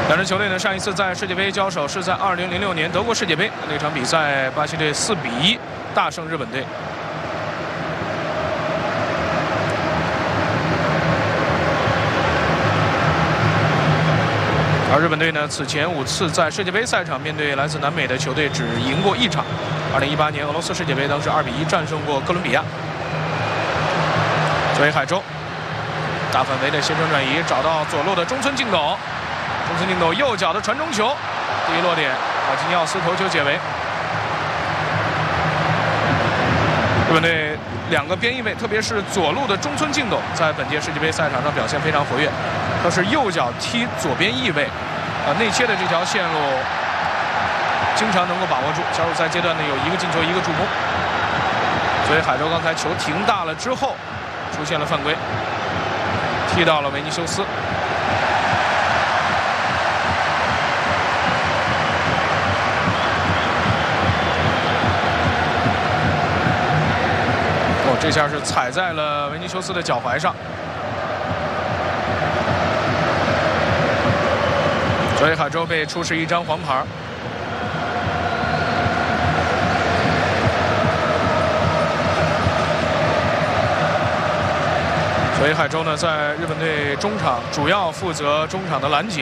两支球队呢，上一次在世界杯交手是在2006年德国世界杯那场比赛，巴西队4-1大胜日本队。而日本队呢，此前5次在世界杯赛场面对来自南美的球队只赢过1场。2018年俄罗斯世界杯当时2-1战胜过哥伦比亚。所以海州大范围的斜传转移，找到左路的中村敬斗。 中村敬斗右脚的传中球，第一落点，马基尼奥斯头球解围。日本队2个边翼位，特别是左路的中村敬斗，在本届世界杯赛场上表现非常活跃。他是右脚踢左边翼位，内切的这条线路经常能够把握住。小组赛阶段呢，有1个进球1个助攻。所以海州刚才球停大了之后，出现了犯规，踢到了维尼修斯。 这下是踩在了维尼修斯的脚踝上，所以海州被出示1张黄牌。所以海州呢，在日本队中场主要负责中场的拦截。